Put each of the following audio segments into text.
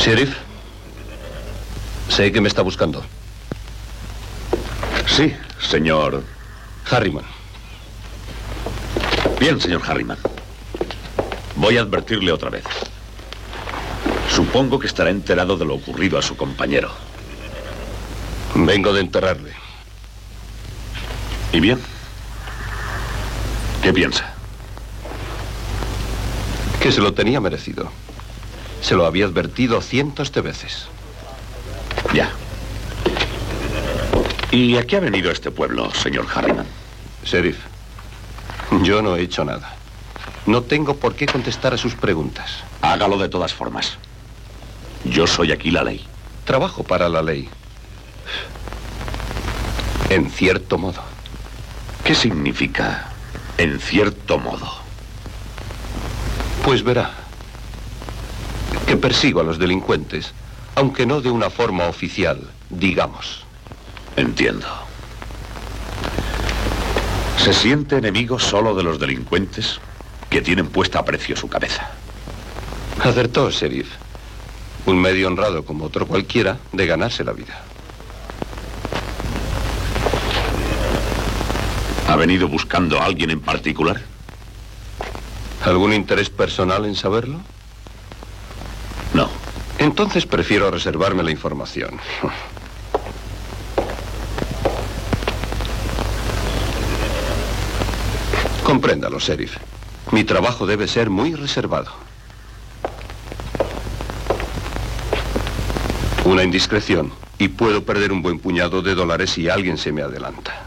Sheriff, sé que me está buscando. Sí, señor Harriman. Bien, señor Harriman. Voy a advertirle otra vez. Supongo que estará enterado de lo ocurrido a su compañero. Vengo de enterrarle. ¿Y bien? ¿Qué piensa? Que se lo tenía merecido. Se lo había advertido cientos de veces. Ya. ¿Y a qué ha venido este pueblo, señor Harriman? Sheriff, yo no he hecho nada. No tengo por qué contestar a sus preguntas. Hágalo de todas formas. Yo soy aquí la ley. Trabajo para la ley. En cierto modo. ¿Qué significa en cierto modo? Pues verá, que persigo a los delincuentes, aunque no de una forma oficial, digamos. Entiendo. ¿Se siente enemigo solo de los delincuentes que tienen puesta a precio su cabeza? Acertó, Sheriff. Un medio honrado como otro cualquiera de ganarse la vida. ¿Ha venido buscando a alguien en particular? ¿Algún interés personal en saberlo? No. Entonces prefiero reservarme la información. Compréndalo, Sheriff. Mi trabajo debe ser muy reservado. Una indiscreción y puedo perder un buen puñado de dólares si alguien se me adelanta.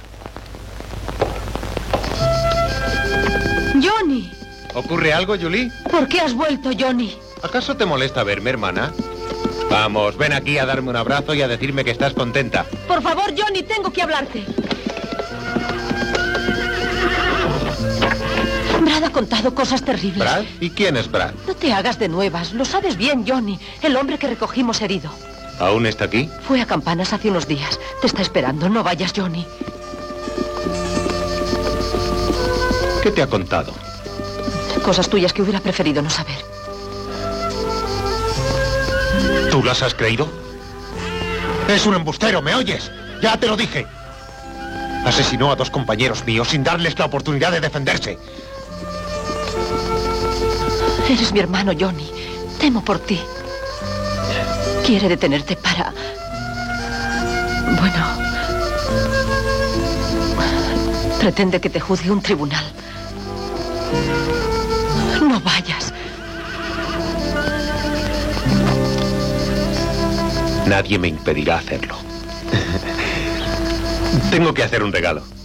¡Johnny! ¿Ocurre algo, Julie? ¿Por qué has vuelto, Johnny? ¿Acaso te molesta verme, hermana? Vamos, ven aquí a darme un abrazo y a decirme que estás contenta. Por favor, Johnny, tengo que hablarte. Brad ha contado cosas terribles. ¿Brad? ¿Y quién es Brad? No te hagas de nuevas. Lo sabes bien, Johnny. El hombre que recogimos herido. ¿Aún está aquí? Fue a Campanas hace unos días. Te está esperando. No vayas, Johnny. ¿Qué te ha contado? Cosas tuyas que hubiera preferido no saber. ¿Tú las has creído? Es un embustero, ¿me oyes? Ya te lo dije. Asesinó a 2 compañeros míos sin darles la oportunidad de defenderse. Eres mi hermano, Johnny. Temo por ti. Quiere detenerte para... Bueno... Pretende que te juzgue un tribunal. No vayas. Nadie me impedirá hacerlo. Tengo que hacer un regalo.